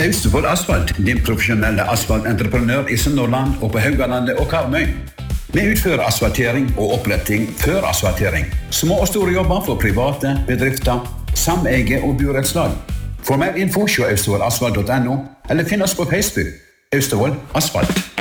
Austevoll Asfalt, din profesjonelle asfaltentreprenør i Sunnhordland og på Haugalandet og Karmøy. Vi utfører asfaltering og oppretting før asfaltering. Små og store jobber for private, bedrifter, sameie og burettslag. For mer info se austevollasfalt.no eller finn oss på Facebook. Austevoll Asfalt.